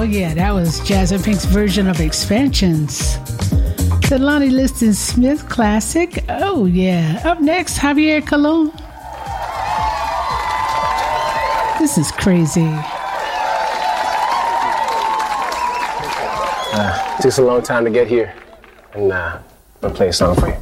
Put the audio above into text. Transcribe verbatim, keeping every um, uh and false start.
yeah, that was Jasmine Pink's version of Expansions. The Lonnie Liston Smith classic. Oh, yeah. Up next, Javier Colon. This is crazy. Uh, it took us a long time to get here. And uh, I'm going to play a song for you.